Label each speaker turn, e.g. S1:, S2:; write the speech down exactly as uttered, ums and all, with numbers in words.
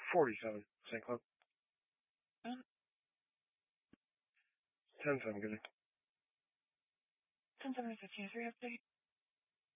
S1: forty-seven, Saint Club.
S2: Um,
S1: ten seven, good.
S2: ten seven fifteen, three update.